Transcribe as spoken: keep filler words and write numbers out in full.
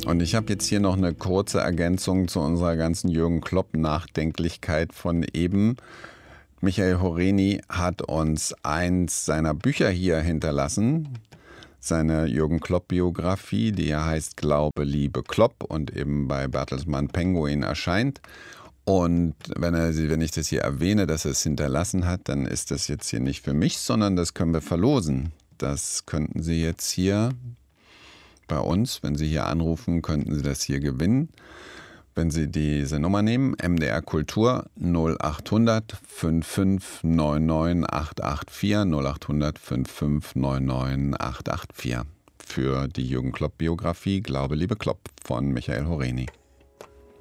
Und ich habe jetzt hier noch eine kurze Ergänzung zu unserer ganzen Jürgen Klopp-Nachdenklichkeit von eben. Michael Horeni hat uns eins seiner Bücher hier hinterlassen, seine Jürgen Klopp-Biografie, die ja heißt Glaube, Liebe, Klopp und eben bei Bertelsmann Penguin erscheint. Und wenn, er, wenn ich das hier erwähne, dass er es hinterlassen hat, dann ist das jetzt hier nicht für mich, sondern das können wir verlosen. Das könnten Sie jetzt hier bei uns, wenn Sie hier anrufen, könnten Sie das hier gewinnen. Wenn Sie diese Nummer nehmen, M D R Kultur null acht hundert fünf fünf neun neun acht acht vier, null acht hundert fünf fünf neun neun acht acht vier für die Jürgen Klopp Biografie Glaube, Liebe, Klopp von Michael Horeni.